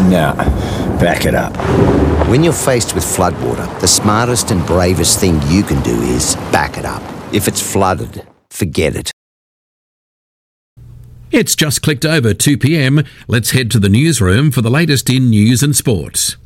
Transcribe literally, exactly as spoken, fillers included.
Nah, back it up. When you're faced with floodwater, the smartest and bravest thing you can do is back it up. If it's flooded, forget it. It's just clicked over two p.m. Let's head to the newsroom for the latest in news and sports.